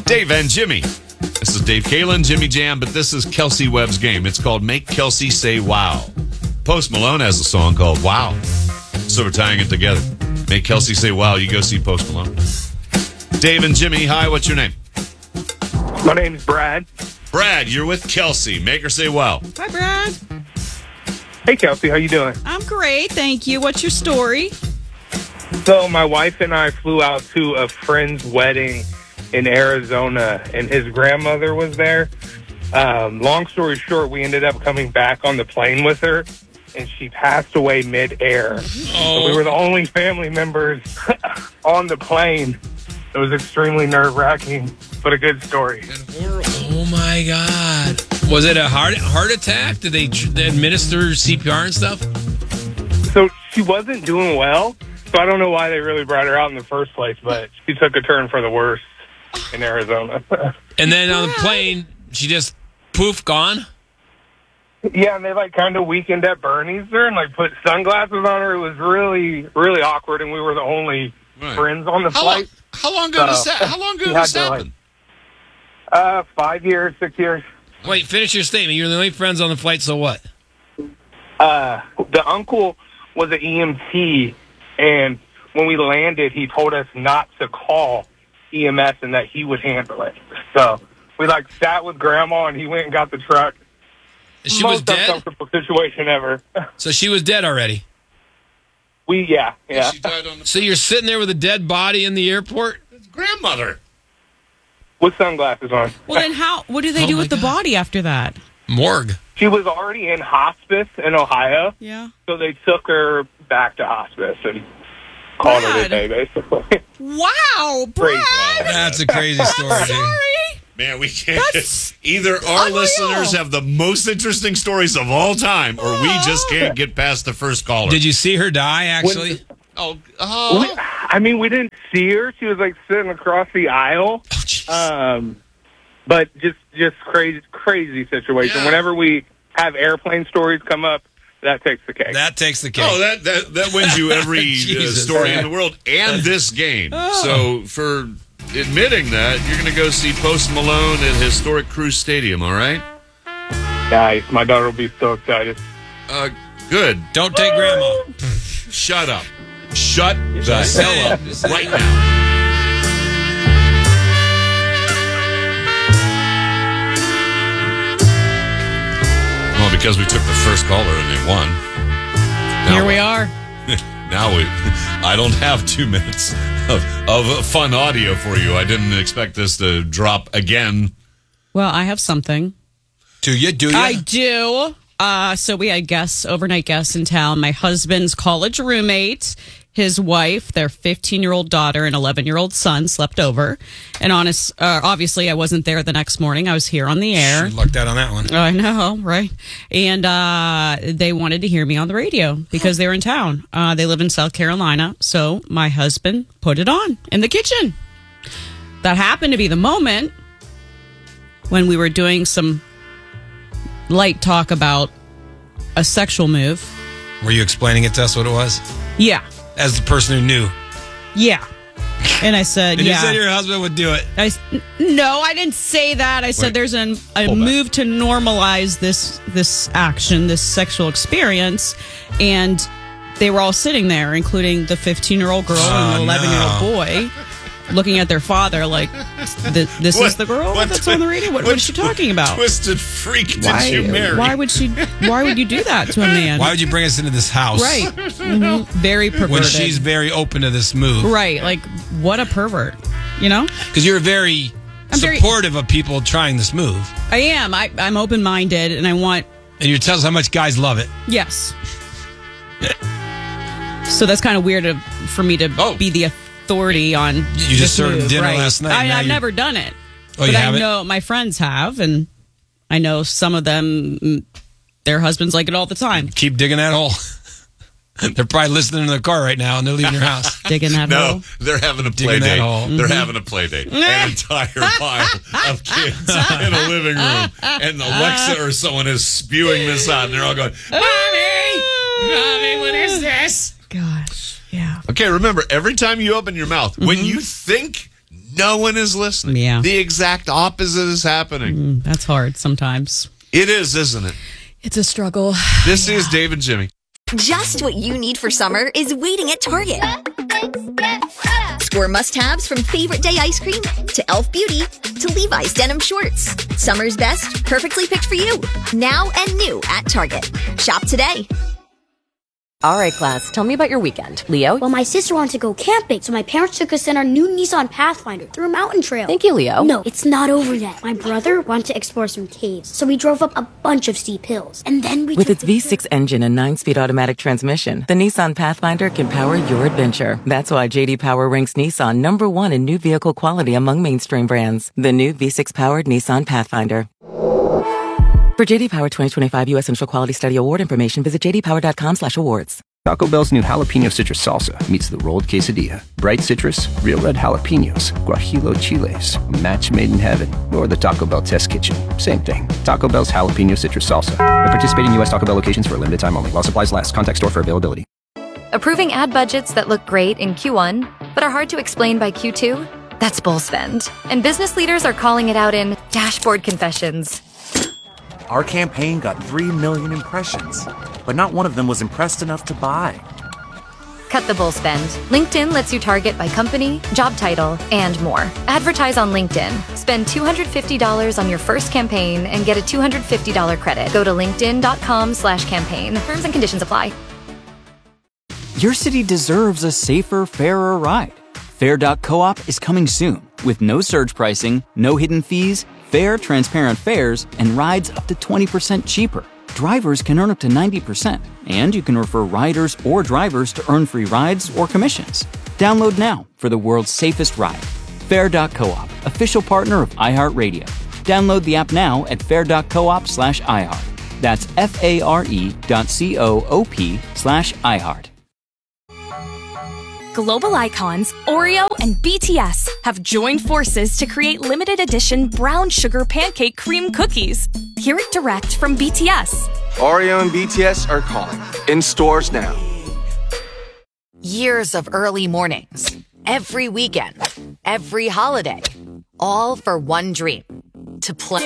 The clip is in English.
Dave and Jimmy. This is Dave Kalen, Jimmy Jam, but this is Kelsey Webb's game. It's called Make Kelsey Say Wow. Post Malone has a song called Wow. So we're tying it together. Make Kelsey say wow. You go see Post Malone. Dave and Jimmy, hi, what's your name? My name's Brad. Brad, you're with Kelsey. Make her say wow. Hi, Brad. Hey, Kelsey, how you doing? I'm great, thank you. What's your story? So my wife and I flew out to a friend's wedding in Arizona, and his grandmother was there. Long story short, we ended up coming back on the plane with her, and she passed away mid-air. So we were the only family members on the plane. It was extremely nerve-wracking, but a good story. Oh, my God. Was it a heart attack? Did they administer CPR and stuff? So she wasn't doing well, so I don't know why they really brought her out in the first place, but she took a turn for the worse in Arizona. And then on the plane, she just poof, gone? Yeah, and they kind of weakened at Bernie's there and put sunglasses on her. It was really, really awkward, and we were the only friends on the flight. How long ago did this happen? 5 years, 6 years. Wait, finish your statement. You're the only friends on the flight, so what? The uncle was an EMT, and when we landed, he told us not to call EMS and that he would handle it. So we sat with Grandma, and he went and got the truck. She was dead? Most uncomfortable situation ever. So she was dead already? Yeah. She died on the... So you're sitting there with a dead body in the airport? It's grandmother. With sunglasses on. Well, then what do they do with the body after that? Morgue. She was already in hospice in Ohio. Yeah. So they took her back to hospice and called her a day, basically. Wow, Brad! That's a crazy story, dude. Sorry. Man, we can't. That's Either our unreal. listeners have the most interesting stories of all time, or we just can't get past the first caller. Did you see her die, actually? I mean, we didn't see her. She was sitting across the aisle. Oh, jeez. But just crazy situation. Yeah. Whenever we have airplane stories come up, that takes the cake. That takes the cake. Oh, that wins you every Jesus. story in the world and this game. So for admitting that, you're going to go see Post Malone at Historic Cruise Stadium, all right? Nice. My daughter will be so excited. Good. Don't take Grandma. Shut up. Shut the hell up right now. Well, because we took the first caller and they won. Here we are. Now I don't have 2 minutes of fun audio for you. I didn't expect this to drop again. Well, I have something. Do you? I do. So we had overnight guests in town. My husband's college roommate, his wife, their 15-year-old daughter, and 11-year-old son slept over. And obviously, I wasn't there the next morning. I was here on the air. She lucked out on that one. I know, right? And they wanted to hear me on the radio because they were in town. They live in South Carolina. So my husband put it on in the kitchen. That happened to be the moment when we were doing some light talk about a sexual move. Were you explaining it to us what it was? Yeah. As the person who knew. Yeah. And I said, And yeah. you said your husband would do it. No, I didn't say that. I said there's a move to normalize this action, this sexual experience. And they were all sitting there, including the 15-year-old girl and the 11-year-old boy, looking at their father like, this is the girl that's on the radio? What is she talking about? Twisted freak did you marry? Why would you do that to a man? Why would you bring us into this house? Right. Mm-hmm. Very perverted. When she's very open to this move. Right. Like, what a pervert. You know? Because you're very supportive of people trying this move. I am. I'm open-minded, and I want... And you tell us how much guys love it. Yes. So that's kind of weird for me to be the authority on You just served dinner last night. I've never done it. Oh, but you I haven't? know my friends have, and I know some of them, their husbands like it all the time. Keep digging that hole. They're probably listening in the car right now, and they're leaving your house. Digging that hole? No, they're having a play date. They're having a play date. An entire pile of kids in a living room. And Alexa or someone is spewing this out, and they're all going, Mommy, what is this? Gosh, yeah. Okay, remember, every time you open your mouth, when you think No one is listening. Yeah. The exact opposite is happening. That's hard sometimes. It is, isn't it? It's a struggle. This is Dave and Jimmy. Just what you need for summer is waiting at Target. Score must-haves from Favorite Day ice cream to Elf Beauty to Levi's denim shorts. Summer's best, perfectly picked for you. Now and new at Target. Shop today. All right, class, tell me about your weekend. Leo? Well, my sister wanted to go camping, so my parents took us in our new Nissan Pathfinder through a mountain trail. Thank you, Leo. No, it's not over yet. My brother wanted to explore some caves, so we drove up a bunch of steep hills. And then we With its V6 engine and 9-speed automatic transmission, the Nissan Pathfinder can power your adventure. That's why J.D. Power ranks Nissan #1 in new vehicle quality among mainstream brands. The new V6-powered Nissan Pathfinder. For J.D. Power 2025 U.S. Central Quality Study Award information, visit jdpower.com/awards. Taco Bell's new jalapeno citrus salsa meets the rolled quesadilla. Bright citrus, real red jalapenos, guajillo chiles, a match made in heaven. Or the Taco Bell test kitchen. Same thing. Taco Bell's jalapeno citrus salsa. At participating U.S. Taco Bell locations for a limited time only while supplies last. Contact store for availability. Approving ad budgets that look great in Q1, but are hard to explain by Q2? That's bull spend. And business leaders are calling it out in dashboard confessions. Our campaign got 3 million impressions, but not one of them was impressed enough to buy. Cut the bull spend. LinkedIn lets you target by company, job title, and more. Advertise on LinkedIn. Spend $250 on your first campaign and get a $250 credit. Go to linkedin.com/campaign. Terms and conditions apply. Your city deserves a safer, fairer ride. Fair.coop is coming soon with no surge pricing, no hidden fees, fair, transparent fares, and rides up to 20% cheaper. Drivers can earn up to 90%, and you can refer riders or drivers to earn free rides or commissions. Download now for the world's safest ride. Fair.coop, official partner of iHeartRadio. Download the app now at fair.coop/iHeart. That's FARE.coop/iHeart. Global icons Oreo and BTS have joined forces to create limited edition brown sugar pancake cream cookies. Hear it direct from BTS. Oreo and BTS are calling. In stores now. Years of early mornings, every weekend, every holiday, all for one dream: to play.